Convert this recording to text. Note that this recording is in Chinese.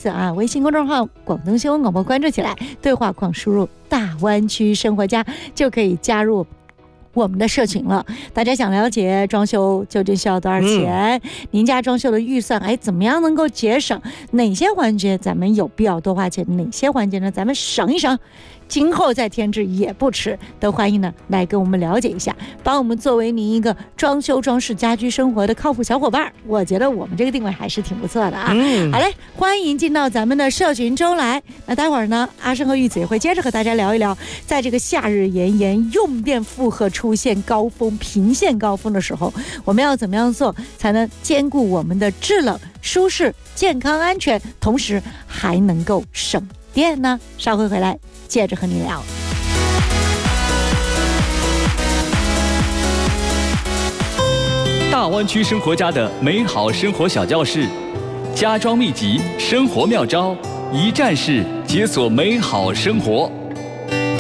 思啊，微信公众号广东新闻广播关注起来，对话框输入大湾区生活家就可以加入我们的社群了。大家想了解装修究竟需要多少钱，您家装修的预算怎么样能够节省，哪些环节咱们有必要多花钱，哪些环节呢咱们省一省，今后再添置也不迟，都欢迎呢来跟我们了解一下，把我们作为您一个装修装饰家居生活的靠谱小伙伴，我觉得我们这个定位还是挺不错的啊。好嘞，欢迎进到咱们的社群中来。那待会儿呢，阿生和玉子也会接着和大家聊一聊，在这个夏日炎炎，用电负荷出现高峰、频现高峰的时候，我们要怎么样做才能兼顾我们的制冷、舒适、健康、安全，同时还能够省电呢？稍后回来接着和你聊。 大湾区生活家的美好生活小教室，家装秘籍、生活妙招，一站式解锁美好生活。